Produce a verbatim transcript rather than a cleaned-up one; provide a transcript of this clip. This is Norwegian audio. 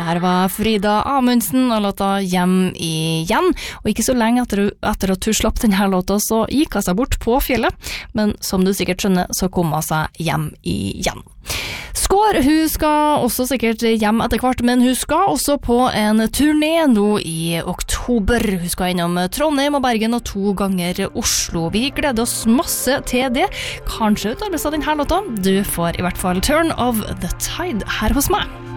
Her var Frida Amundsen og låta Hjem igjen, og ikke så lenge etter, etter at hun slapp denne låta så gikk hun seg bort på fjellet, men som du sikkert skjønner så kom hun seg hjem igjen. Skår, hun skal også sikkert hjem etter hvert, men hun skal også på en turné nå i oktober. Hun skal innom Trondheim og Bergen og to ganger Oslo. Vi gleder oss masse til det. Kanskje ut av denne låta. Du får i hvert fall Turn of the Tide her hos meg.